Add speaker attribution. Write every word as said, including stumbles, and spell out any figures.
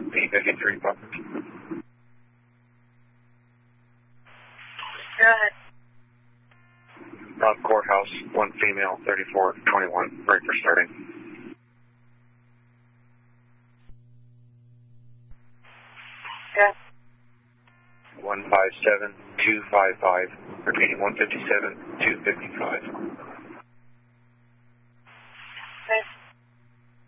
Speaker 1: P fifty-three, pop.
Speaker 2: Go ahead.
Speaker 1: Rob Courthouse, one female, thirty-four twenty-one, break for starting.
Speaker 2: Good.
Speaker 1: one five seven two five five, repeating one fifty-seven two fifty-five.